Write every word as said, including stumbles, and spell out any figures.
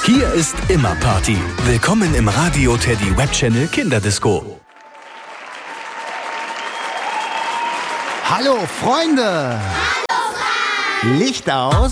Hier ist immer Party. Willkommen im Radio Teddy Web Channel Kinderdisco. Hallo Freunde! Hallo Frank! Licht aus!